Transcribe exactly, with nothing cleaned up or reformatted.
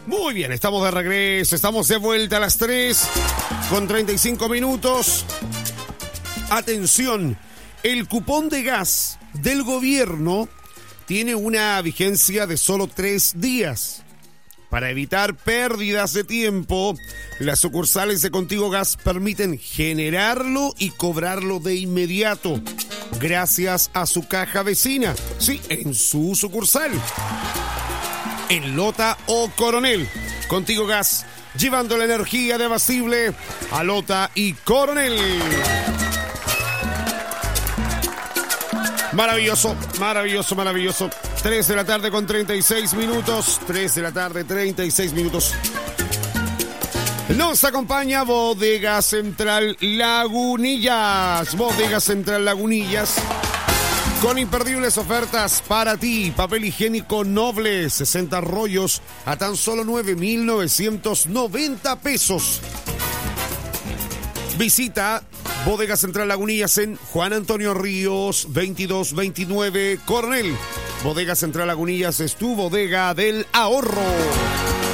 Muy bien, estamos de regreso, estamos de vuelta a las tres con treinta y cinco minutos. Atención, el cupón de gas del gobierno tiene una vigencia de solo tres días. Para evitar pérdidas de tiempo, las sucursales de Contigo Gas permiten generarlo y cobrarlo de inmediato, gracias a su caja vecina, sí, en su sucursal. En Lota o Coronel, Contigo Gas, llevando la energía de Abasible a Lota y Coronel. Maravilloso, maravilloso, maravilloso. tres de la tarde con treinta y seis minutos. tres de la tarde, treinta y seis minutos. Nos acompaña Bodega Central Lagunillas. Bodega Central Lagunillas. Con imperdibles ofertas para ti. Papel higiénico Noble, sesenta rollos a tan solo nueve mil novecientos noventa pesos. Visita Bodega Central Lagunillas en Juan Antonio Ríos, veintidós veintinueve, Coronel. Bodega Central Lagunillas es tu bodega del ahorro.